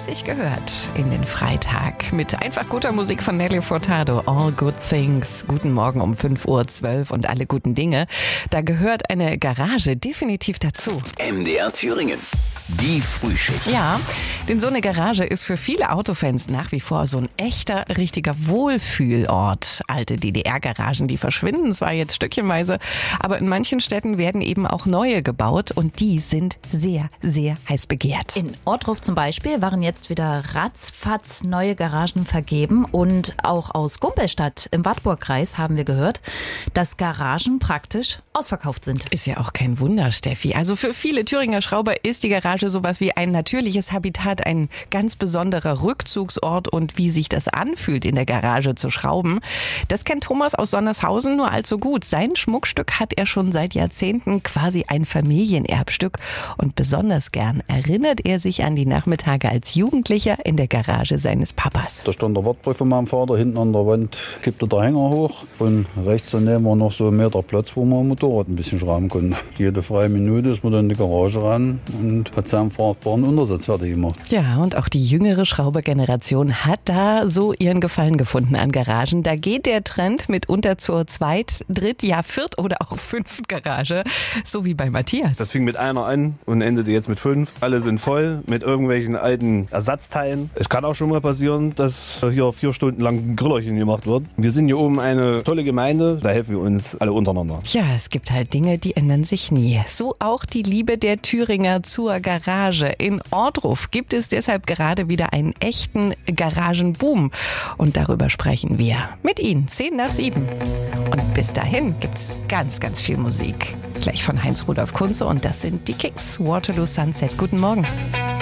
sich gehört in den Freitag mit einfach guter Musik von Nelly Furtado. All Good Things. Guten Morgen um 5:12 Uhr und alle guten Dinge. Da gehört eine Garage definitiv dazu. MDR Thüringen. Die Frühschicht. Ja, denn so eine Garage ist für viele Autofans nach wie vor so ein echter, richtiger Wohlfühlort. Alte DDR-Garagen, die verschwinden zwar jetzt stückchenweise, aber in manchen Städten werden eben auch neue gebaut und die sind sehr, sehr heiß begehrt. In Ortruf zum Beispiel waren jetzt wieder ratzfatz neue Garagen vergeben und auch aus Gumpelstadt im Wartburgkreis haben wir gehört, dass Garagen praktisch ausverkauft sind. Ist ja auch kein Wunder, Steffi. Also für viele Thüringer Schrauber ist die Garage sowas wie ein natürliches Habitat, ein ganz besonderer Rückzugsort und wie sich das anfühlt, in der Garage zu schrauben. Das kennt Thomas aus Sonnershausen nur allzu gut. Sein Schmuckstück hat er schon seit Jahrzehnten, quasi ein Familienerbstück. Und besonders gern erinnert er sich an die Nachmittage als Jugendlicher in der Garage seines Papas. Da stand der Wartburg von meinem Vater, hinten an der Wand kippte der Hänger hoch und rechts daneben war noch so 1 Meter Platz, wo man Motorrad ein bisschen schrauben konnte. Jede freie Minute ist man dann in die Garage ran und hat seinen fahrbaren Untersatz fertig gemacht. Ja, und auch die jüngere Schraubergeneration hat da so ihren Gefallen gefunden an Garagen. Da geht der Trend mitunter zur Zweit-, Dritt-, ja Viert- oder auch Fünft Garage, so wie bei Matthias. Das fing mit einer an und endete jetzt mit 5. Alle sind voll mit irgendwelchen alten Ersatzteilen. Es kann auch schon mal passieren, dass hier 4 Stunden lang ein Grillerchen gemacht wird. Wir sind hier oben eine tolle Gemeinde, da helfen wir uns alle untereinander. Ja, es gibt halt Dinge, die ändern sich nie. So auch die Liebe der Thüringer zur Garage. In Ortruf gibt es deshalb gerade wieder einen echten Garagenboom. Und darüber sprechen wir mit Ihnen, 7:10. Und bis dahin gibt's ganz, ganz viel Musik. Gleich von Heinz Rudolf Kunze und das sind die Kicks. Waterloo Sunset. Guten Morgen.